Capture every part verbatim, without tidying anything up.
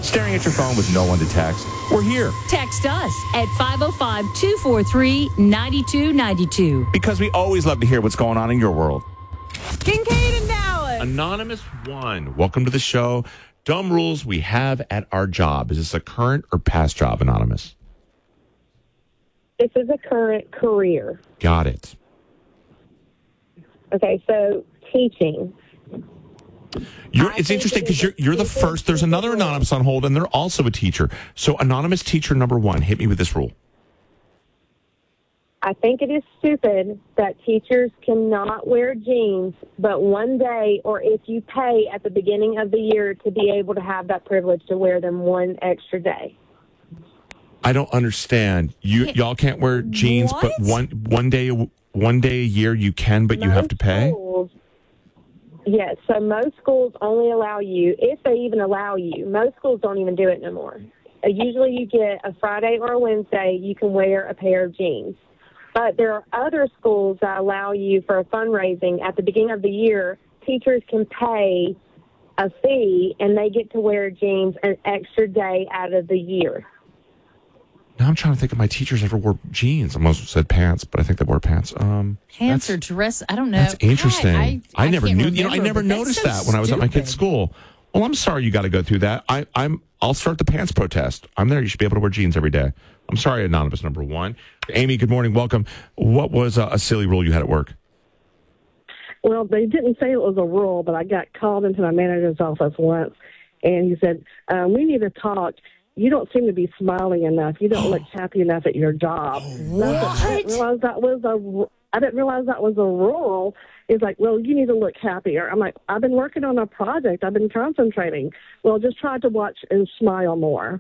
staring at your phone with no one to text? We're here. Text us at five oh five, two four three, nine two nine two. Because we always love to hear what's going on in your world. Kincaid and Dallas. Anonymous one, welcome to the show. Dumb rules we have at our job. Is this a current or past job, Anonymous? This is a current career. Got it. Okay, so teaching. You're, it's interesting because you're you're the first. There's another Anonymous on hold, and they're also a teacher. So Anonymous teacher number one, hit me with this rule. I think it is stupid that teachers cannot wear jeans, but one day, or if you pay at the beginning of the year to be able to have that privilege to wear them one extra day. I don't understand. You y'all can't wear jeans, What? but one one day one day a year you can, but you have to pay. Schools, yes, so most schools only allow you, if they even allow you, most schools don't even do it no more. Uh, usually you get a Friday or a Wednesday, you can wear a pair of jeans. But there are other schools that allow you for a fundraising at the beginning of the year, teachers can pay a fee and they get to wear jeans an extra day out of the year. Now I'm trying to think if my teachers ever wore jeans. I almost said pants, but I think they wore pants. Um, Pants or that's- dress? I don't know. That's interesting. I, I, I never can't knew. You know, I remember, never but that's noticed so that when I was at my kid's stupid. school. Well, I'm sorry you got to go through that. I, I'm. I'll start the pants protest. I'm there. You should be able to wear jeans every day. I'm sorry, Anonymous number one. Amy, good morning. Welcome. What was a, a silly rule you had at work? Well, they didn't say it was a rule, but I got called into my manager's office once, and he said, um, we need to talk. You don't seem to be smiling enough. You don't look happy enough at your job. What? I didn't realize that was a, I didn't realize that was a rule. He's like, well, you need to look happier. I'm like, I've been working on a project. I've been concentrating. Well, just try to watch and smile more.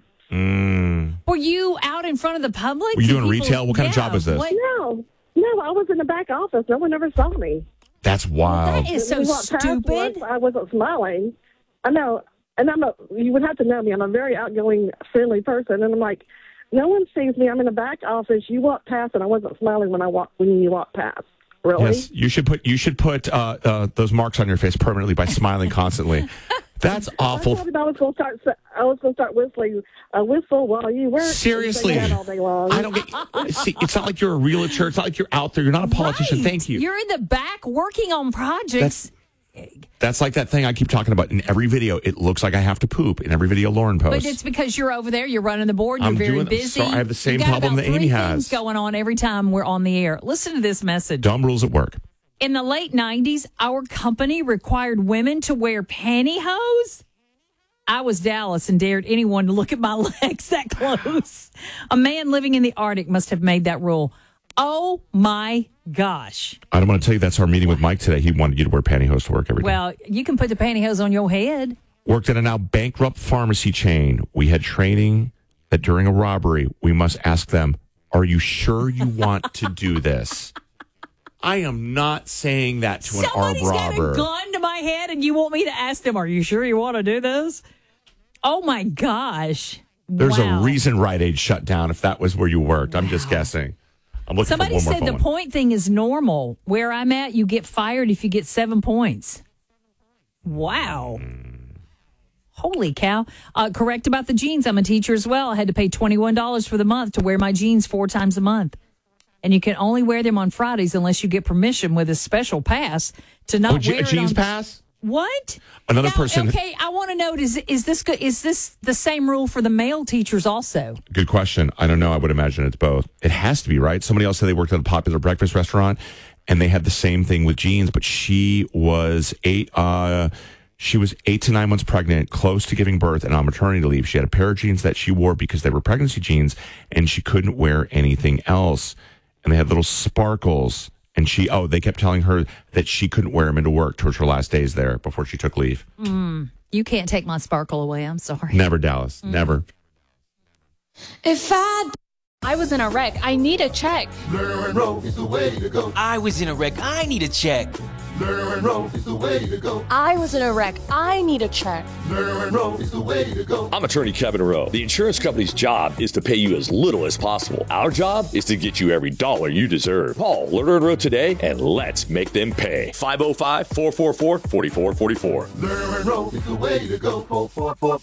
Mm. Were you out in front of the public? Were you Did doing people- retail? What kind of Yeah, job was this? what- No, no, I was in the back office. No one ever saw me. That's wild. That is so When we walked past stupid. once, I wasn't smiling. I know. And I'm a, you would have to know me. I'm a very outgoing, friendly person. And I'm like, no one sees me. I'm in the back office. You walked past, and I wasn't smiling when I walked when you walked past. Really? Yes, you should put you should put uh, uh, those marks on your face permanently by smiling constantly. That's I awful. thought I was going to start. I was going to start whistling a whistle while you work. Seriously, And say that all day long. I don't get. See, it's not like you're a realtor. It's not like you're out there. You're not a politician. Right. Thank you. You're in the back working on projects. That's like that thing I keep talking about in every video. It looks like I have to poop in every video Lauren posts. But it's because you're over there, you're running the board, you're I'm very doing- busy. so I have the same You got problem about that Amy three has. things going on every time we're on the air. Listen to this message. Dumb rules at work. In the late nineties, our company required women to wear pantyhose. I was Dallas and dared anyone to look at my legs that close. A man living in the Arctic must have made that rule. Oh, my gosh. I don't want to tell you that's our meeting with Mike today. He wanted you to wear pantyhose to work every day. Well, you can put the pantyhose on your head. Worked at a now bankrupt pharmacy chain. We had training that during a robbery, we must ask them, are you sure you want to do this? I am not saying that to an armed Somebody's got robber. a gun to my head and you want me to ask them, are you sure you want to do this? Oh, my gosh. There's Wow. a reason Rite Aid shut down if that was where you worked. I'm just guessing. I'm looking Somebody for one more said the phone. point thing is normal. Where I'm at, you get fired if you get seven points. Wow. Holy cow. Uh, correct about the jeans. I'm a teacher as well. I had to pay twenty-one dollars for the month to wear my jeans four times a month. And you can only wear them on Fridays unless you get permission with a special pass to not Oh, je- wear a it jeans on- pass? What? Another Now, person- Okay, I want to know, is, is, this, go- is this the same rule for the male teachers also? Good question. I don't know. I would imagine it's both. It has to be, right? Somebody else said they worked at a popular breakfast restaurant and they had the same thing with jeans, but she was eight, uh, she was eight to nine months pregnant, close to giving birth and on maternity leave. She had a pair of jeans that she wore because they were pregnancy jeans and she couldn't wear anything else. And they had little sparkles. And she, oh, they kept telling her that she couldn't wear them into work towards her last days there before she took leave. Mm, you can't take my sparkle away. I'm sorry. Never, Dallas. Mm. Never. If I I was in a wreck, I need a check. Lero and Roll is the way to go. I was in a wreck. I need a check. Lero and Roll is the way to go. I was in a wreck. I need a check. Lero and Roll is the way to go. I'm attorney Kevin Rowe. The insurance company's job is to pay you as little as possible. Our job is to get you every dollar you deserve. Call Lerner and Rowe today and let's make them pay. five oh five, four four four, four four four four. Lero and Roll is the way to go. Four, four, four.